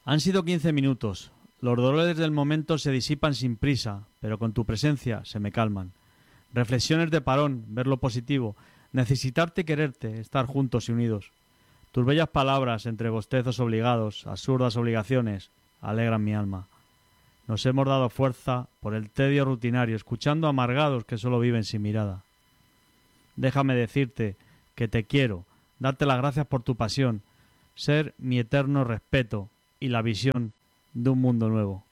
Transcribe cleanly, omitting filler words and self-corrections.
Han sido 15 minutos. Los dolores del momento se disipan sin prisa, pero con tu presencia se me calman. Reflexiones de parón, ver lo positivo, necesitarte y quererte, estar juntos y unidos. Tus bellas palabras, entre bostezos obligados, absurdas obligaciones, alegran mi alma. Nos hemos dado fuerza por el tedio rutinario, escuchando amargados que solo viven sin mirada. Déjame decirte que te quiero, darte las gracias por tu pasión, ser mi eterno respeto y la visión de un mundo nuevo.